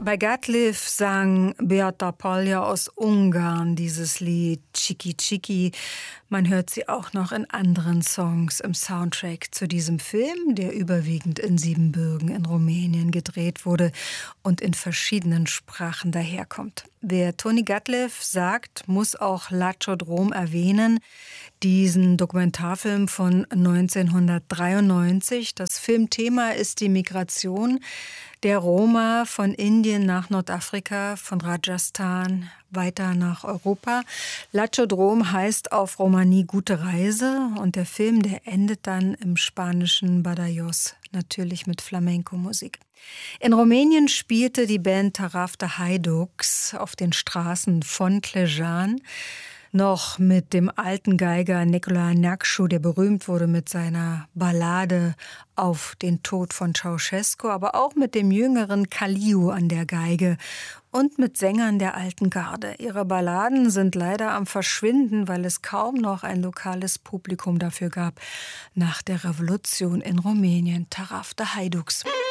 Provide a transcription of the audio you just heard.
Bei Gatliff sang Beata Polja aus Ungarn dieses Lied Chiki Chiki. Man hört sie auch noch in anderen Songs im Soundtrack zu diesem Film, der überwiegend in Siebenbürgen in Rumänien gedreht wurde und in verschiedenen Sprachen daherkommt. Wer Tony Gatliff sagt, muss auch Lachodrom erwähnen, diesen Dokumentarfilm von 1993. Das Filmthema ist die Migration der Roma von Indien nach Nordafrika, von Rajasthan weiter nach Europa. Lachodrom heißt auf Romani gute Reise und der Film, der endet dann im spanischen Badajoz, natürlich mit Flamenco-Musik. In Rumänien spielte die Band Tarafta Haiducs auf den Straßen von Clejan noch mit dem alten Geiger Nicolae Neacșu, der berühmt wurde mit seiner Ballade auf den Tod von Ceausescu, aber auch mit dem jüngeren Caliu an der Geige und mit Sängern der alten Garde. Ihre Balladen sind leider am Verschwinden, weil es kaum noch ein lokales Publikum dafür gab nach der Revolution in Rumänien. Tarafta Haiducs.